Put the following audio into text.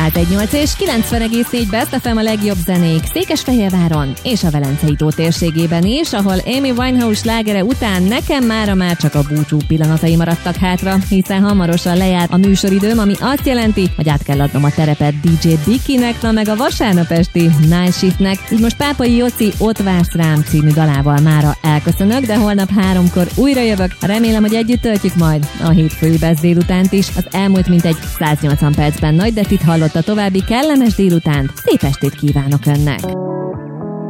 101.8 és 90,4 Best FM a legjobb zenék Székesfehérváron és a Velencei tó térségében is, ahol Amy Winehouse slágere után nekem már csak a búcsú pillanatai maradtak hátra, hiszen hamarosan lejár a műsoridőm, ami azt jelenti, hogy át kell adnom a terepet DJ Bikinek, na meg a vasárnap esti Night Shiftnek. Így most Pápai Joci Ott vársz rám című dalával mára elköszönök, de holnap 3-kor újra jövök. Remélem, hogy együtt töltjük majd a hétfői Best délutánt is. Az elmúlt mintegy 180 percben Nagy Dettit hallotta, további kellemes délutánt, szép estét kívánok önnek!